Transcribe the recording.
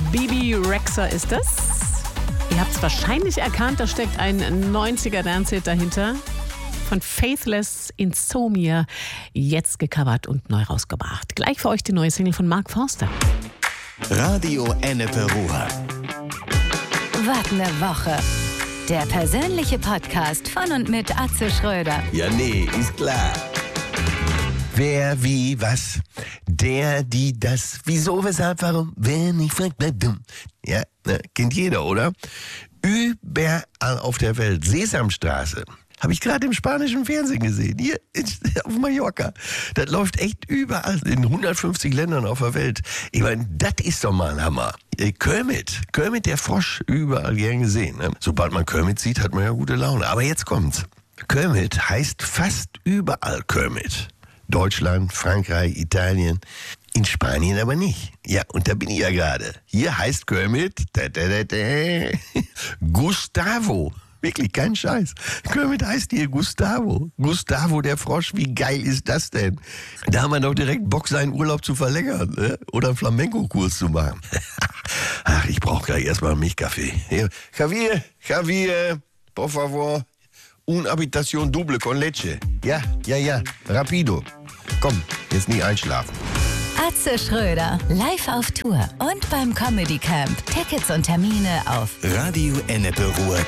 Bebe Rexha ist das. Ihr habt es wahrscheinlich erkannt, da steckt ein 90er Dancehit dahinter. Von Faithless Insomnia, jetzt gecovert und neu rausgebracht. Gleich für euch die neue Single von Mark Forster. Radio Ennepe Ruhr. Was ne Woche. Der persönliche Podcast von und mit Atze Schröder. Ja, nee, ist klar. Wer, wie, was? Der, die, das. Wieso, weshalb, warum? Wer nicht fragt, bleibt dumm. Ja, kennt jeder, oder? Überall auf der Welt. Sesamstraße. Habe ich gerade im spanischen Fernsehen gesehen. Hier auf Mallorca. Das läuft echt überall in 150 Ländern auf der Welt. Ich meine, das ist doch mal ein Hammer. Kermit der Frosch, überall gern gesehen. Ne? Sobald man Kermit sieht, hat man ja gute Laune. Aber jetzt kommt's. Kermit heißt fast überall Kermit. Deutschland, Frankreich, Italien. In Spanien aber nicht. Ja, und da bin ich ja gerade. Hier heißt Kermit Gustavo. Wirklich, kein Scheiß. Kermit heißt hier Gustavo. Gustavo der Frosch, wie geil ist das denn? Da haben wir doch direkt Bock, seinen Urlaub zu verlängern, ne? Oder einen Flamenco-Kurs zu machen. Ach, ich brauche gleich erstmal einen Milchkaffee. Javier, por favor, una habitación double con leche. Ja, rapido. Komm, jetzt nicht einschlafen. Atze Schröder, live auf Tour und beim Comedy Camp. Tickets und Termine auf radioenneperuhr.de